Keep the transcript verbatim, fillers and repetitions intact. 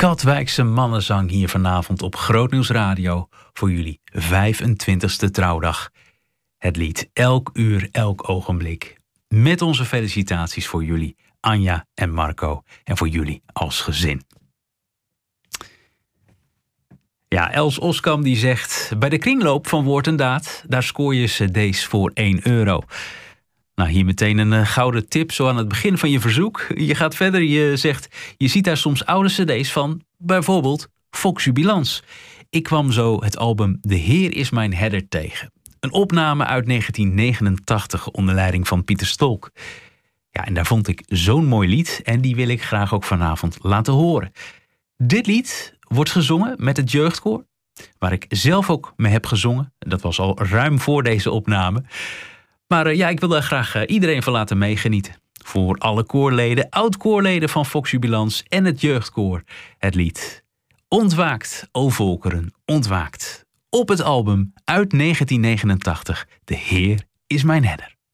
Katwijkse mannenzang hier vanavond op Grootnieuws Radio voor jullie vijfentwintigste trouwdag. Het lied Elk uur, elk ogenblik. Met onze felicitaties voor jullie, Anja en Marco. En voor jullie als gezin. Ja, Els Oskam die zegt, bij de kringloop van Woord en Daad, daar scoor je cd's voor één euro. Nou, hier meteen een uh, gouden tip zo aan het begin van je verzoek. Je gaat verder, je zegt, je ziet daar soms oude cd's van, bijvoorbeeld Volksjubilans. Ik kwam zo het album De Heer is mijn herder tegen. Een opname uit negentien negenentachtig onder leiding van Pieter Stolk. Ja, en daar vond ik zo'n mooi lied en die wil ik graag ook vanavond laten horen. Dit lied wordt gezongen met het jeugdkoor, waar ik zelf ook mee heb gezongen. Dat was al ruim voor deze opname. Maar uh, ja, ik wil daar graag uh, iedereen van laten meegenieten. Voor alle koorleden, oud-koorleden van Volksjubilans en het jeugdkoor. Het lied Ontwaakt, o volkeren, ontwaakt. Op het album uit negentien negenentachtig, De Heer is mijn herder.